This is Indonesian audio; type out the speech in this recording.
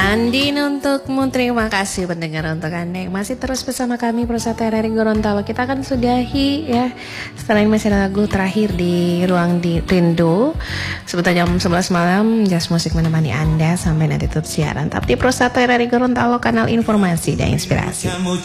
Andin untukmu, terima kasih pendengar untuk Anda yang masih terus bersama kami Persatu RRI Gorontalo. Kita akan sudahi ya, setelah ini masih ada lagu terakhir di Ruang di Rindu. Sebentar jam 11 malam, Jazz Musik menemani Anda sampai nanti tutup siaran. Tapi di Persatu RRI Gorontalo, kanal informasi dan inspirasi.